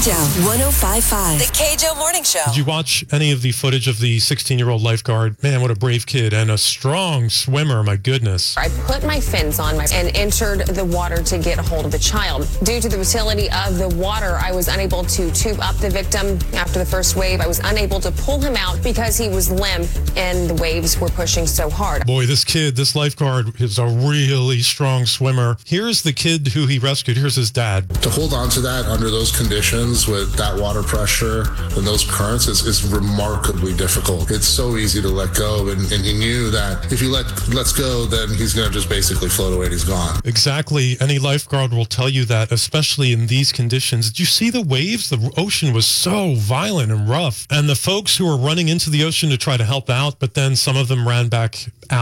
KJO 105.5. The KJO Morning Show. Did you watch any of the footage of the 16-year-old lifeguard? Man, what a brave kid and a strong swimmer, my goodness. I put my fins on and entered the water to get a hold of the child. Due to the utility of the water, I was unable to tube up the victim. After the first wave, I was unable to pull him out because he was limp and the waves were pushing so hard. Boy, this lifeguard is a really strong swimmer. Here's the kid who he rescued. Here's his dad. To hold on to that under those conditions with that water pressure and those currents is remarkably difficult. It's so easy to let go, and he knew that if he lets go, then he's going to just basically float away and he's gone. Exactly. Any lifeguard will tell you that, especially in these conditions. Did you see the waves? The ocean was so violent and rough. And the folks who were running into the ocean to try to help out, but then some of them ran back out.